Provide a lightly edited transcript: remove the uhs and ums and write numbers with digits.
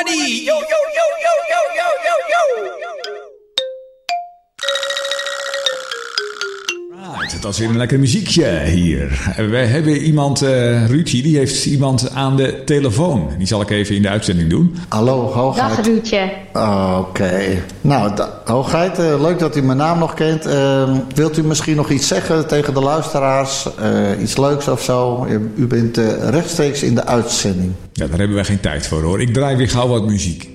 ready. Yo, yo, yo, yo, yo, yo, yo, yo. Right, dat is weer een lekker muziekje hier. We hebben iemand, Ruudje, die heeft iemand aan de telefoon. Die zal ik even in de uitzending doen. Hallo, Hoogheid. Dag Ruudje. Oké. Nou, Hoogheid, leuk dat u mijn naam nog kent. Wilt u misschien nog iets zeggen tegen de luisteraars? Iets leuks of zo? U bent rechtstreeks in de uitzending. Ja, daar hebben wij geen tijd voor hoor. Ik draai weer gauw wat muziek.